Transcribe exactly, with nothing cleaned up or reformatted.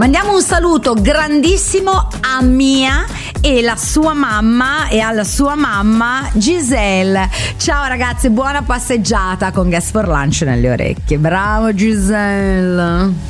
Mandiamo un saluto grandissimo a Mia e la sua mamma e alla sua mamma Giselle. Ciao ragazzi, buona passeggiata con Gas for Lunch nelle orecchie. Bravo Giselle.